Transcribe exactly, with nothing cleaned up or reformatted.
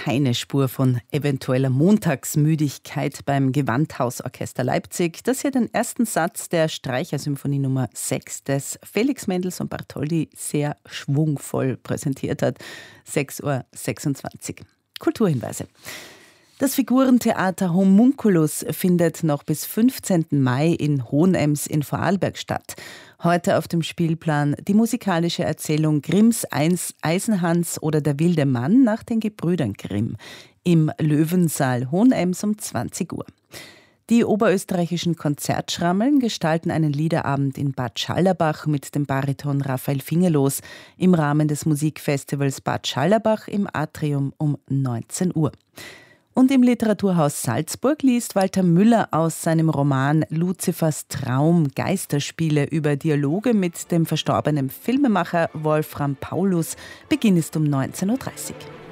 keine Spur von eventueller Montagsmüdigkeit beim Gewandhausorchester Leipzig, das hier den ersten Satz der Streichersymphonie Nummer sechs des Felix Mendelssohn Bartholdy sehr schwungvoll präsentiert hat. sechs Uhr sechsundzwanzig. Kulturhinweise. Das Figurentheater Homunculus findet noch bis fünfzehnten Mai in Hohenems in Vorarlberg statt. Heute auf dem Spielplan die musikalische Erzählung Grimms Eisenhans oder Der wilde Mann nach den Gebrüdern Grimm im Löwensaal Hohenems um zwanzig Uhr. Die oberösterreichischen Konzertschrammeln gestalten einen Liederabend in Bad Schallerbach mit dem Bariton Raphael Fingerlos im Rahmen des Musikfestivals Bad Schallerbach im Atrium um neunzehn Uhr. Und im Literaturhaus Salzburg liest Walter Müller aus seinem Roman Luzifers Traum Geisterspiele über Dialoge mit dem verstorbenen Filmemacher Wolfram Paulus. Beginn ist um neunzehn Uhr dreißig.